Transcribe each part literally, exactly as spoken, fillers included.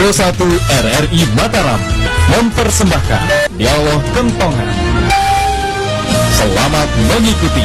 Pro satu R R I Mataram mempersembahkan Dialog Kentongan. Selamat mengikuti.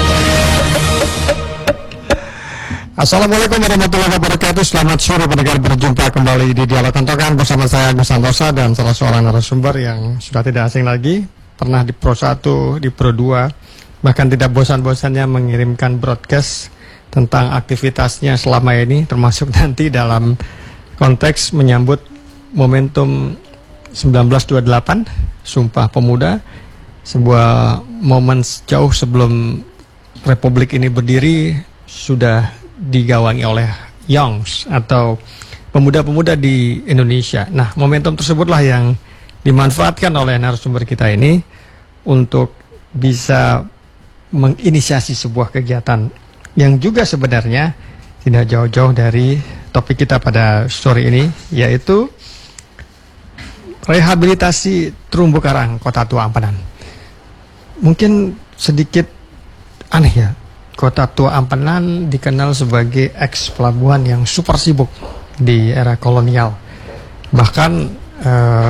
Assalamualaikum warahmatullahi wabarakatuh. Selamat sore pendengar, berjumpa kembali di Dialog Kentongan bersama saya Agus Santosa dan salah seorang narasumber yang sudah tidak asing lagi, pernah di Pro satu, di Pro dua, bahkan tidak bosan-bosannya mengirimkan broadcast tentang aktivitasnya selama ini, termasuk nanti dalam konteks menyambut momentum sembilan belas dua puluh delapan Sumpah Pemuda, sebuah momen jauh sebelum Republik ini berdiri sudah digawangi oleh Youngs atau pemuda-pemuda di Indonesia. Nah, momentum tersebutlah yang dimanfaatkan oleh narasumber kita ini untuk bisa menginisiasi sebuah kegiatan yang juga sebenarnya tidak jauh-jauh dari topik kita pada sore ini, yaitu rehabilitasi terumbu karang Kota Tua Ampenan. Mungkin sedikit aneh ya, Kota Tua Ampenan dikenal sebagai eks pelabuhan yang super sibuk di era kolonial. Bahkan eh,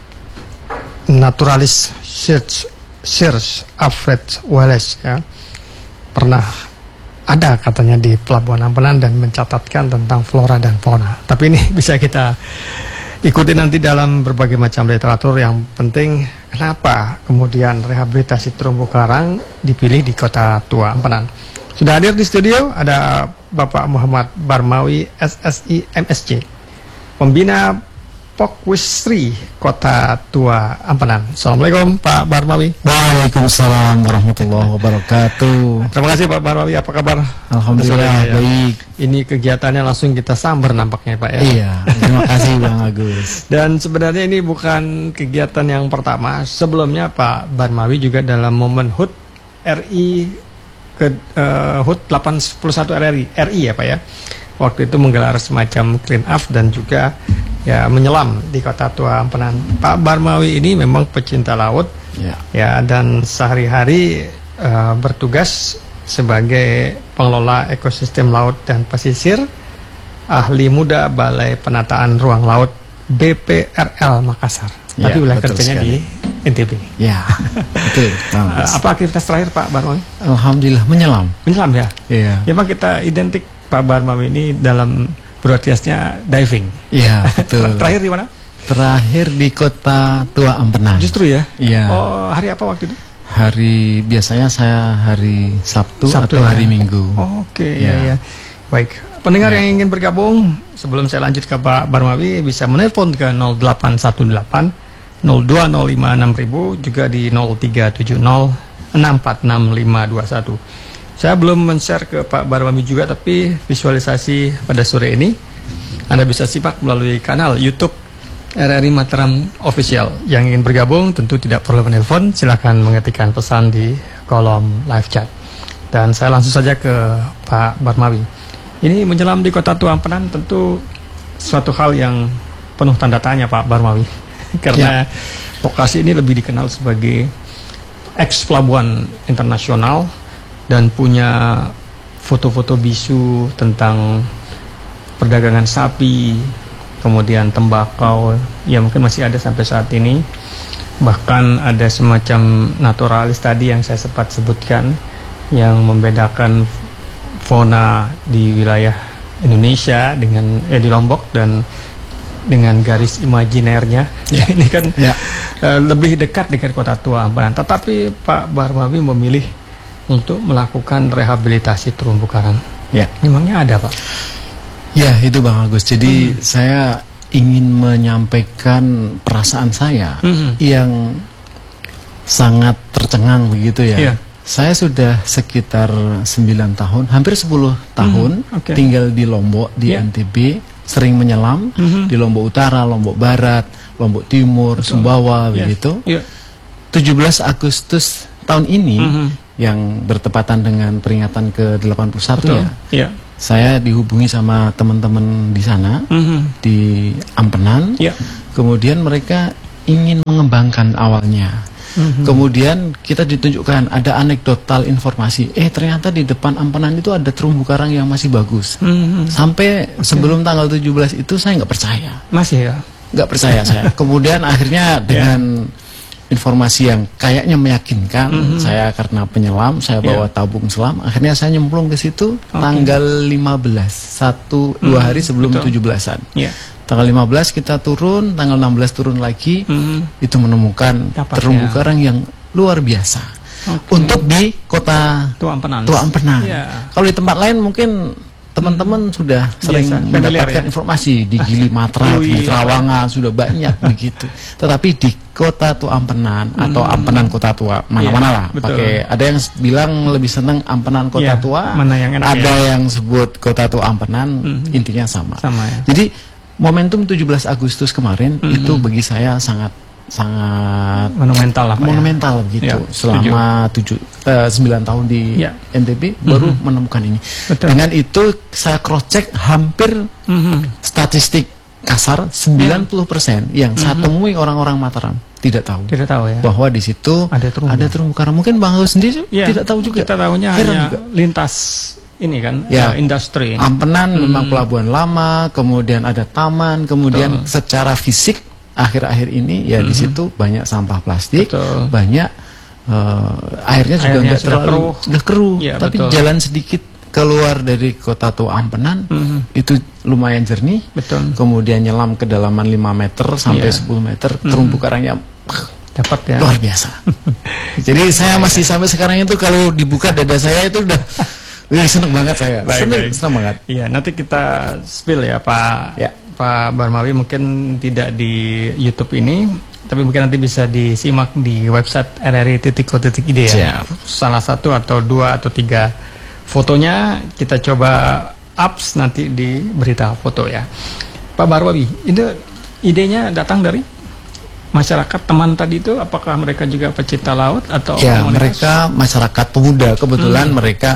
naturalis Sir Alfred Wallace ya, pernah ada katanya di Pelabuhan Ampenan dan mencatatkan tentang flora dan fauna. Tapi ini bisa kita ikuti nanti dalam berbagai macam literatur. Yang penting, kenapa kemudian rehabilitasi terumbu karang dipilih di Kota Tua Ampenan. Sudah hadir di studio ada Bapak Muhammad Barmawi S S I M S C, pembina Pokwisri Kota Tua Ampenan. Assalamualaikum Pak Barmawi. Waalaikumsalam warahmatullahi wabarakatuh. Terima kasih Pak Barmawi, apa kabar? Alhamdulillah ya, baik. Ini kegiatannya langsung kita sambar nampaknya Pak ya. Iya, terima kasih Bang Agus. Dan sebenarnya ini bukan kegiatan yang pertama. Sebelumnya Pak Barmawi juga dalam momen H U T R I ke uh, H U T delapan puluh satu R R I R I ya Pak ya. Waktu itu menggelar semacam clean up dan juga ya menyelam di Kota Tua Ampenan. Pak Barmawi ini memang pecinta laut ya, ya dan sehari-hari uh, bertugas sebagai pengelola ekosistem laut dan pesisir, ahli muda Balai Penataan Ruang Laut B P R L Makassar. Ya, tapi wilayah kerjanya sekali di N T B. Ya, betul. uh, apa aktivitas terakhir Pak Barmawi? Alhamdulillah menyelam. Menyelam ya. Iya. Ya Pak, kita identik Pak Barmawi ini dalam broadcastnya diving. Iya, betul. Terakhir di mana? Terakhir di Kota Tua Ampenan. Justru ya? Iya. Oh, hari apa waktu itu? Hari biasanya saya hari Sabtu, Sabtu atau ya? Hari Minggu. Oh, oke, okay. ya. ya. Baik. Pendengar ya, yang ingin bergabung, sebelum saya lanjut ke Pak Barmawi, bisa menelpon ke nol delapan satu delapan nol dua nol lima enam ribu, juga di nol tiga tujuh nol enam empat enam lima dua satu. Saya belum men-share ke Pak Barmawi juga, tapi visualisasi pada sore ini Anda bisa simak melalui kanal YouTube R R I Mataram Official. Yang ingin bergabung tentu tidak perlu menelpon, silakan mengetikkan pesan di kolom live chat. Dan saya langsung saja ke Pak Barmawi. Ini menyelam di Kota Tua Ampenan tentu suatu hal yang penuh tanda tanya Pak Barmawi, karena ya, lokasi ini lebih dikenal sebagai eks pelabuhan internasional dan punya foto-foto bisu tentang perdagangan sapi, kemudian tembakau, ya mungkin masih ada sampai saat ini. Bahkan ada semacam naturalis tadi yang saya sempat sebutkan, yang membedakan fauna di wilayah Indonesia dengan eh, di Lombok dan dengan garis imajinernya. Ya, ini kan ya, uh, lebih dekat dengan Kota Tua Ampenan. Tetapi Pak Barmawi memilih untuk melakukan rehabilitasi terumbu karang. Ya, memangnya ada Pak? Ya, itu Bang Agus. Jadi hmm. saya ingin menyampaikan perasaan saya hmm. yang sangat tercengang begitu ya. Ya. Saya sudah sekitar sembilan tahun, hampir sepuluh tahun hmm. okay. tinggal di Lombok, di ya. N T B, sering menyelam hmm. di Lombok Utara, Lombok Barat, Lombok Timur, betul, Sumbawa ya. Begitu. Ya. tujuh belas Agustus tahun ini hmm. yang bertepatan dengan peringatan ke delapan puluh satu ya, ya, saya dihubungi sama teman-teman di sana, mm-hmm. di Ampenan, ya. Kemudian mereka ingin mengembangkan awalnya Mm-hmm. Kemudian kita ditunjukkan ada anekdotal informasi. Eh ternyata di depan Ampenan itu ada terumbu karang yang masih bagus. Mm-hmm. Sampai okay. sebelum tanggal tujuh belas itu saya nggak percaya. Masih ya? Nggak percaya saya. Kemudian akhirnya dengan yeah. informasi yang kayaknya meyakinkan, mm-hmm. saya karena penyelam, saya bawa yeah. tabung selam, akhirnya saya nyemplung ke situ okay. tanggal lima belas, satu dua mm-hmm. hari sebelum tujuh belasan. Yeah. Tanggal lima belas kita turun, tanggal enam belas turun lagi, mm-hmm. itu menemukan Dapat, terumbu ya. karang yang luar biasa. Okay. Untuk di kota Tua Ampenan. Tua Ampenan. Yeah. Kalau di tempat lain mungkin teman-teman hmm. sudah sering Biasa, mendapatkan ya? informasi di Gili Matra, oh, iya. di Trawangan sudah banyak begitu. Tetapi di kota Tua Ampenan hmm. atau Ampenan Kota Tua mana-mana yeah, lah. Pakai ada yang bilang lebih senang Ampenan Kota yeah, Tua, mana yang enak ada ya? yang sebut Kota Tua Ampenan, hmm. intinya sama. sama ya? Jadi momentum tujuh belas Agustus kemarin hmm. itu bagi saya sangat sangat monumental lah, monumental ya? gitu. Ya, selama tujuh uh, sembilan tahun di ya. N T B mm-hmm. baru menemukan ini. Betul. Dengan itu saya cross check hampir mm-hmm. statistik kasar sembilan puluh persen yang mm-hmm. saya temui orang-orang Mataram tidak tahu. Tidak tahu ya. Bahwa di situ ada terumbu, ada terumbu karang. Mungkin Bang Agus sendiri ya, tidak tahu juga. Kita tahunya Heran hanya juga. lintas ini kan ya, uh, industri. Ampenan mm-hmm. memang pelabuhan lama, kemudian ada taman, kemudian Betul. secara fisik akhir-akhir ini ya mm-hmm. di situ banyak sampah plastik, betul. banyak uh, airnya juga nggak terlalu keruh, sudah keruh. Ya, tapi betul. jalan sedikit keluar dari kota Tua Ampenan mm-hmm. itu lumayan jernih. Betul. Kemudian nyelam kedalaman lima meter sampai yeah. sepuluh meter, mm-hmm. terumbu karangnya dapat ya. Luar biasa. Jadi saya masih sampai sekarang itu kalau dibuka dada saya itu udah Wih, seneng banget saya. Baik, seneng, baik. seneng banget. Iya, nanti kita spill ya Pak. Ya. Pak Barmawi mungkin tidak di YouTube ini, tapi mungkin nanti bisa disimak di website r r i titik co titik i d ya. Siap. Salah satu atau dua atau tiga fotonya kita coba ups nanti di berita foto ya. Pak Barmawi, itu idenya datang dari masyarakat teman tadi itu, apakah mereka juga pecinta laut atau ya komunitas? Mereka masyarakat pemuda kebetulan hmm. mereka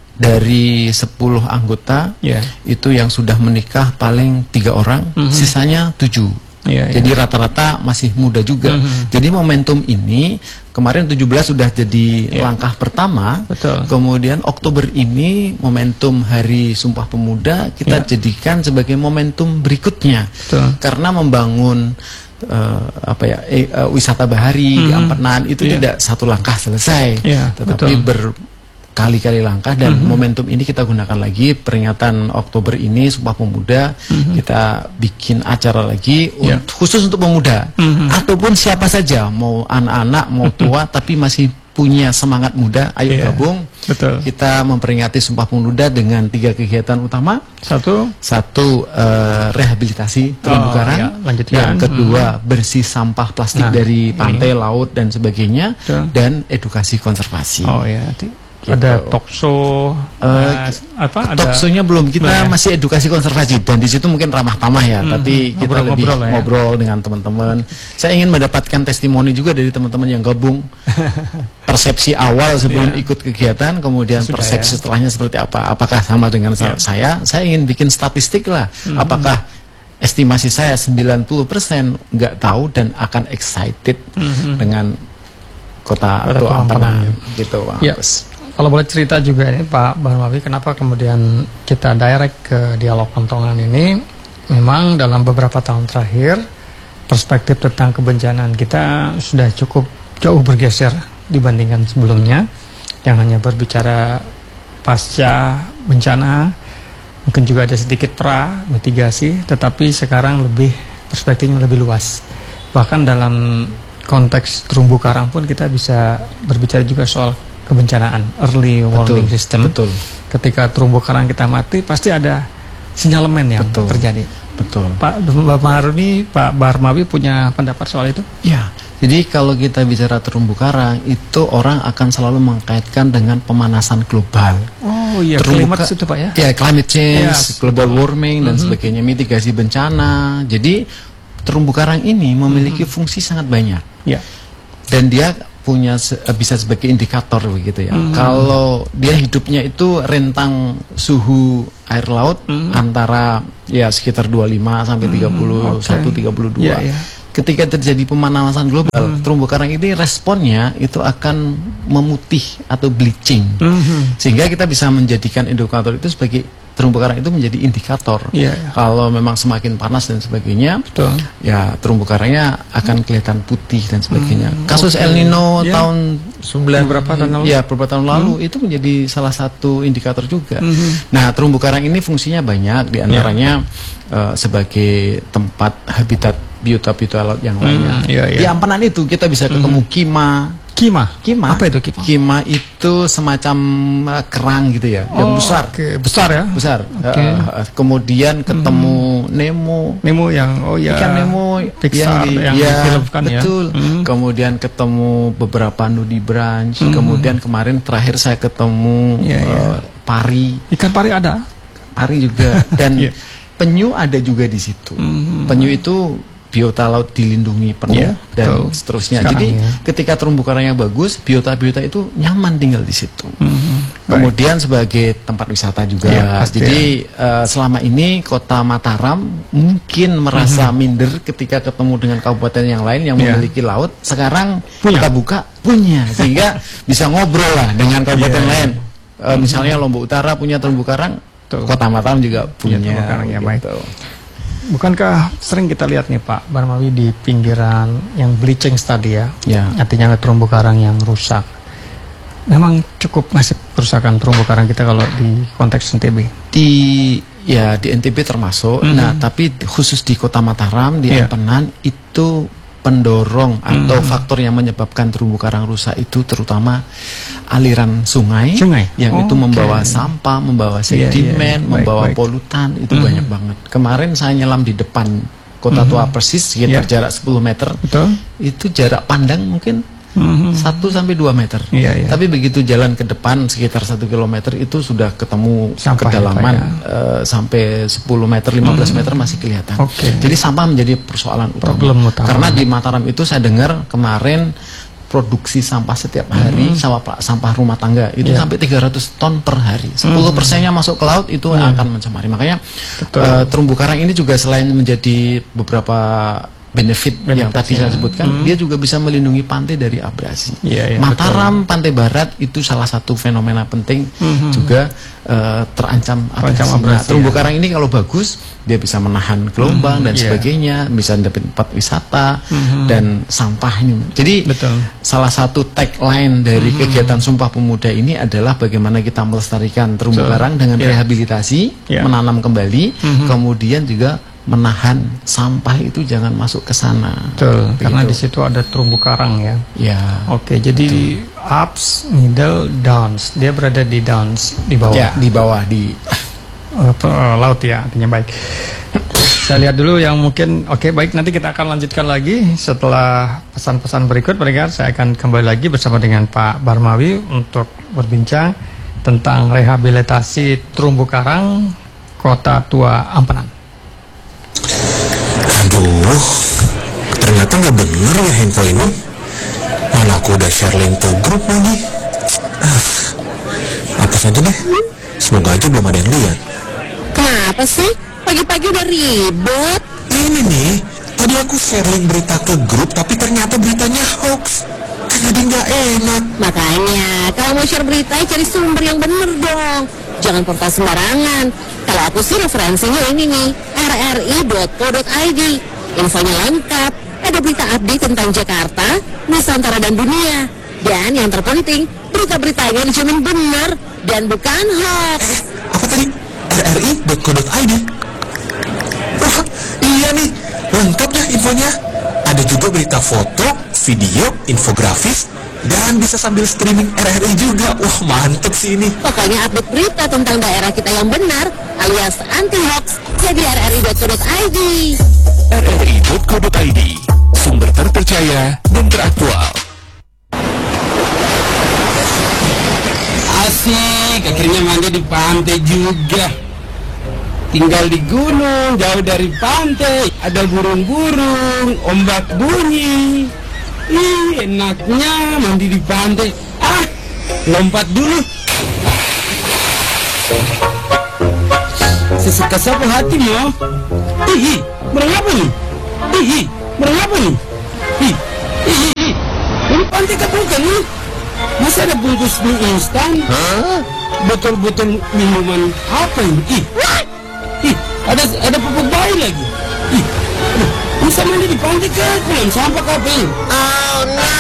dari sepuluh anggota yeah. itu yang sudah menikah paling tiga orang, mm-hmm. sisanya tujuh. Yeah, jadi rata-rata yeah. masih muda juga. Mm-hmm. Jadi momentum ini kemarin tujuh belas sudah jadi yeah. langkah pertama. Betul. Kemudian Oktober ini momentum Hari Sumpah Pemuda kita yeah. jadikan sebagai momentum berikutnya. Betul. Karena membangun uh, apa ya eh, uh, wisata bahari mm-hmm. di Ampenan itu yeah. tidak satu langkah selesai, yeah, tetapi betul. ber kali-kali langkah dan mm-hmm. momentum ini kita gunakan lagi peringatan Oktober ini Sumpah Pemuda, mm-hmm. kita bikin acara lagi yeah. untuk, khusus untuk pemuda mm-hmm. ataupun siapa saja, mau anak-anak mau tua mm-hmm. tapi masih punya semangat muda, ayo yeah. gabung. Betul. Kita memperingati Sumpah Pemuda dengan tiga kegiatan utama. Satu, satu uh, rehabilitasi terumbu oh, karang. Ya, lanjutkan. Yang kedua hmm. bersih sampah plastik nah, dari pantai, ini. laut dan sebagainya. Betul. Dan edukasi konservasi. Oh ya. Gitu. Ada talkshow, uh, apa? Ada talkshow-nya belum, kita ya. masih edukasi konservasi dan di situ mungkin ramah tamah ya, hmm, tapi kita ngobrol, lebih ngobrol, ya. ngobrol dengan teman-teman. Saya ingin mendapatkan testimoni juga dari teman-teman yang gabung, persepsi awal sebelum ya. ikut kegiatan, kemudian Sudah persepsi ya. setelahnya seperti apa? Apakah sama dengan ya. saya? Saya ingin bikin statistik lah, hmm. apakah estimasi saya sembilan puluh persen nggak tahu dan akan excited hmm. dengan kota Tua Ampenan gitu, Bang. Yes. Kalau boleh cerita juga ini Pak Barmawi, kenapa kemudian kita direct ke Dialog Kentongan ini? Memang dalam beberapa tahun terakhir perspektif tentang kebencanaan kita sudah cukup jauh bergeser dibandingkan sebelumnya, yang hanya berbicara pasca bencana, mungkin juga ada sedikit pra mitigasi, tetapi sekarang lebih perspektifnya lebih luas. Bahkan dalam konteks terumbu karang pun kita bisa berbicara juga soal kebencanaan, early warning betul, system. Betul. Ketika terumbu karang kita mati, pasti ada sinyalemen yang betul, terjadi. Betul. Pak Barmawi, Pak Barmawi punya pendapat soal itu? Ya. Jadi kalau kita bicara terumbu karang, itu orang akan selalu mengkaitkan dengan pemanasan global. Oh iya, climate itu Pak ya? Ya, climate change, yes, global warming dan mm-hmm. sebagainya, mitigasi bencana. Jadi terumbu karang ini memiliki mm-hmm. fungsi sangat banyak. Ya. Dan dia punya bisa sebagai indikator begitu ya. Hmm. Kalau dia hidupnya itu rentang suhu air laut hmm. antara ya sekitar dua puluh lima sampai tiga puluh satu, tiga puluh dua. Yeah, yeah. ketika terjadi pemanasan global, mm-hmm. terumbu karang ini responnya itu akan memutih atau bleaching, mm-hmm. sehingga kita bisa menjadikan indikator itu sebagai terumbu karang itu menjadi indikator. Yeah, yeah. Kalau memang semakin panas dan sebagainya, betul. Ya terumbu karangnya akan kelihatan putih dan sebagainya. Hmm, Kasus okay. El Nino yeah. tahun sembilan berapa tahun lalu? Ya beberapa tahun lalu hmm. itu menjadi salah satu indikator juga. Hmm. Nah terumbu karang ini fungsinya banyak, diantaranya yeah. uh, sebagai tempat habitat biota-biota laut yang lainnya. Hmm, yeah, yeah. Di Ampanan itu kita bisa ketemu hmm. kima. Kima? Kima. Apa itu kima? Kima itu semacam uh, kerang gitu ya, oh, yang besar. Okay. Besar ya? Besar. Okay. Uh, kemudian ketemu hmm. Nemo. Nemo yang, oh ya. Ikan Nemo Pixar yang, di, yang ya, betul. Ya? Hmm. Kemudian ketemu beberapa nudibranch. Hmm. Kemudian kemarin terakhir saya ketemu yeah, uh, yeah. pari. Ikan pari ada? Pari juga. Dan yeah. penyu ada juga di situ. Hmm. Penyu itu biota laut dilindungi penuh yeah, dan betul. Seterusnya. Sekarang, Jadi ya. ketika terumbu karangnya bagus, biota-biota itu nyaman tinggal di situ. Mm-hmm. Kemudian sebagai tempat wisata juga. Yeah, Jadi ya. uh, selama ini Kota Mataram mungkin merasa mm-hmm. minder ketika ketemu dengan kabupaten yang lain yang yeah. memiliki laut. Sekarang punya. kita buka punya, sehingga bisa ngobrol lah dengan kabupaten yeah. lain. Uh, mm-hmm. Misalnya Lombok Utara punya terumbu karang, tuh. Kota Mataram juga punya. Ya, terumbu karang, ya, gitu. baik. Bukankah sering kita lihat nih Pak Barmawi di pinggiran yang bleaching tadi ya, ya. Artinya terumbu karang yang rusak. Memang cukup masif kerusakan terumbu karang kita kalau di konteks N T B. Di ya di N T B termasuk. Mm-hmm. Nah tapi khusus di Kota Mataram di yeah. Ampanan itu pendorong atau hmm. faktor yang menyebabkan terumbu karang rusak itu terutama aliran sungai, sungai? yang oh, itu membawa okay. sampah, membawa sedimen, yeah, yeah. membawa baik, polutan, baik. itu hmm. banyak banget. Kemarin saya nyelam di depan Kota hmm. Tua Persis sekitar yeah. jarak sepuluh meter. Betul. Itu jarak pandang mungkin Mm-hmm. satu sampai dua meter. Iya, iya. Tapi begitu jalan ke depan sekitar satu kilometer itu sudah ketemu sampah kedalaman ya, uh, sampai sepuluh meter, lima belas mm-hmm. meter masih kelihatan. Okay. Jadi sampah menjadi persoalan Problem utama. utama. Karena di Mataram itu saya dengar kemarin produksi sampah setiap hari, mm-hmm. sampah, sampah rumah tangga itu yeah. sampai tiga ratus ton per hari. sepuluh persennya mm-hmm. masuk ke laut itu mm-hmm. akan mencemari. Makanya uh, terumbu karang ini juga selain menjadi beberapa benefit, benefit yang tadi ya. saya sebutkan, hmm. dia juga bisa melindungi pantai dari abrasi. Ya, ya, Mataram, betul. Pantai Barat itu salah satu fenomena penting hmm. juga uh, terancam abrasi. abrasi. Nah, terumbu ya. karang ini kalau bagus, dia bisa menahan gelombang hmm. dan yeah. sebagainya, bisa dapat tempat wisata hmm. dan sampah ini. Jadi betul. salah satu tagline dari hmm. kegiatan Sumpah Pemuda ini adalah bagaimana kita melestarikan terumbu betul. karang dengan yeah. rehabilitasi, yeah. menanam kembali, hmm. kemudian juga menahan sampah itu jangan masuk ke sana. Betul, karena di situ ada terumbu karang ya. Ya. Oke, jadi betul. ups, middle, downs. Dia berada di downs, di bawah. Ya, di bawah di uh, uh, laut ya, artinya baik. Saya lihat dulu yang mungkin oke, baik, nanti kita akan lanjutkan lagi setelah pesan-pesan berikut. Pendengar, saya akan kembali lagi bersama dengan Pak Barmawi untuk berbincang tentang rehabilitasi terumbu karang Kota Tua Ampanan. Aduh, ternyata nggak bener ya handphone ini. Mana aku udah share link ke grup lagi. Ah, apa saja deh. Semoga aja belum ada yang lihat. Kenapa sih? Pagi-pagi udah ribet. Ini nih, tadi aku share link berita ke grup, tapi ternyata beritanya hoax. Kan jadi nggak enak. Makanya, kalau mau share berita, cari sumber yang bener dong. Jangan portal sembarangan. Kalau aku sih referensinya ini nih, r r i dot co dot i d. Infonya lengkap, ada berita update tentang Jakarta, Nusantara dan dunia. Dan yang terpenting, berita-beritanya dijamin benar dan bukan hoax. Eh, apa tadi? r r i dot co dot i d. Wah, iya nih, lengkap ya infonya. Ada juga berita foto, video, infografis, dan bisa sambil streaming R R I juga. Wah, mantep sih ini. Pokoknya update berita tentang daerah kita yang benar alias anti hoax jadi r r i dot co dot i d. r r i dot co dot i d, sumber terpercaya dan teraktual. Asik, akhirnya mandi di pantai juga. Tinggal di gunung, jauh dari pantai, ada burung-burung, ombak bunyi. Ih, enaknya mandi di pantai. Ah, lompat dulu. Sesuka sapu hati mo. Ih, berapa nih? Ih, barang apa nih? Ih, ih, ih, ih. Ini pantai kan bukan nih? Masa ada bungkus mie instan? Hah? Botol-botol minuman apa ini? Ih, ih, ada ada pupuk bayi lagi. Ih, aduh, bisa mandi di pantai kan? Pulang sampah kapan? Oh no!